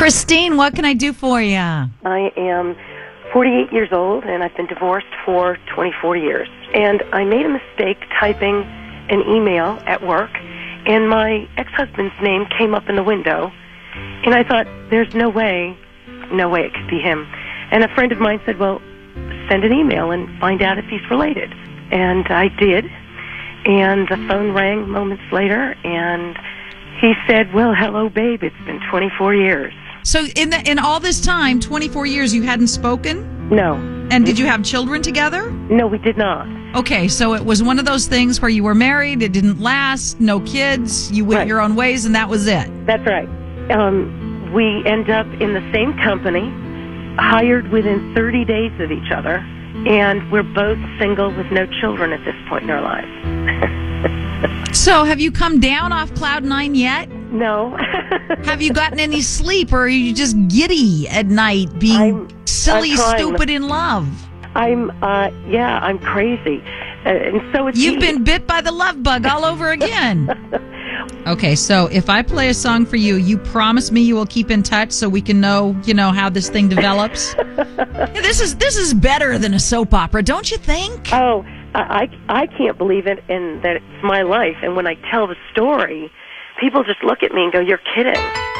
Christine, what can I do for you? I am 48 years old, and I've been divorced for 24 years. And I made a mistake typing an email at work, and my ex-husband's name came up in the window. And I thought, there's no way it could be him. And a friend of mine said, well, send an email and find out if he's related. And I did. And the phone rang moments later, and he said, well, hello, babe, it's been 24 years. So in all this time, 24 years, you hadn't spoken? No. And did you have children together? No, we did not. Okay, so it was one of those things where you were married, it didn't last, no kids, you went your own ways, and that was it. That's right. We end up in the same company, hired within 30 days of each other, and we're both single with no children at this point in our lives. So have you come down off cloud nine yet? No. Have you gotten any sleep, or are you just giddy at night being silly, stupid in love? I'm crazy. And so it's You've been bit by the love bug all over again. Okay, so if I play a song for you, you promise me you will keep in touch so we can know, how this thing develops? This is better than a soap opera, don't you think? Oh, I can't believe it, and that it's my life. And when I tell the story, people just look at me and go, you're kidding.